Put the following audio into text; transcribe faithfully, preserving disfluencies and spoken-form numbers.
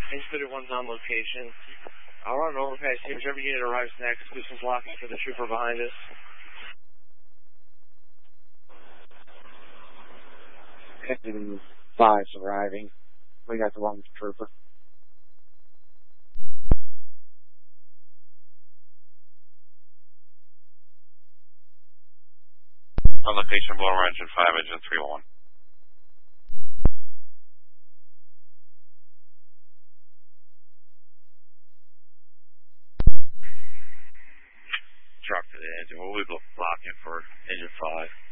Engine thirty-one on location. I'll run an overpass here. Whichever unit arrives next, do some blocking for the trooper behind us. Engine five's arriving. We got the one trooper. On location, blower engine five, engine three one one. Drop to the engine. We'll be blocking for engine five.